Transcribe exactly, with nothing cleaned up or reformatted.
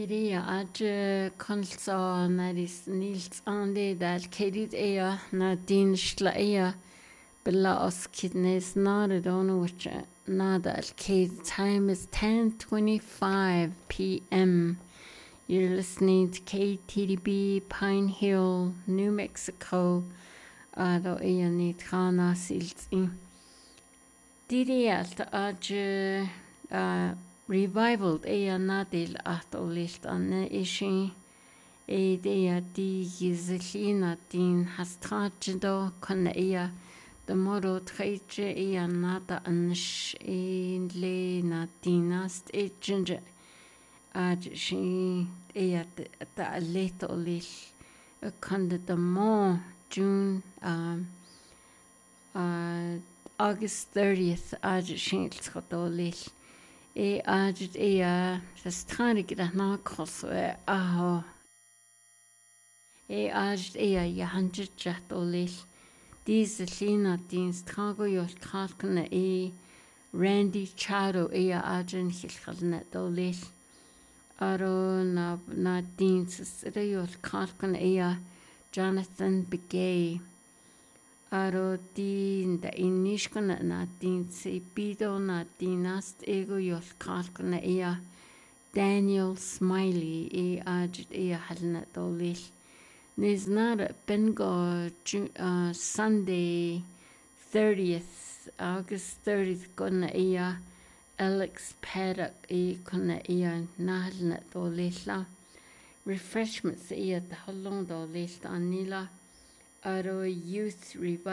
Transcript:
Diria adje konsa nadis nils ande dal kedit ea na din shla ea bella os kidneys nada donu which nada al kid time is ten twenty-five p.m. You're listening to K T D B Pine Hill, New Mexico. Ado ea ni trana sils in. Diria alta adje uh, revivaled ea nadil at olist anne ishi e dea di gizlina din hastrajido kon ea de moro treje ea nada ansh e le na dinast e ginger ad shi ea da leto lish a konde de mo June um uh August thirtieth ad shi tskoto lish e agit e a stranig da na koswe aho e agit e a yahanjit jat olish dis lina din strago yol kalkne e Randy Chado e a agin hilkhalne dolish aro na na din sre yol kalkne e a Jonathan Begay aro din da inishkana na din se pido na dinast ego yol kalkana ea Daniel Smiley e ajit ea halna dolish niznara bengo uh, Sunday thirtieth August thirtieth kona ea Alex Paddock e kona ea nahalna dolish la refreshments ea da halong dolish anila aro youth revival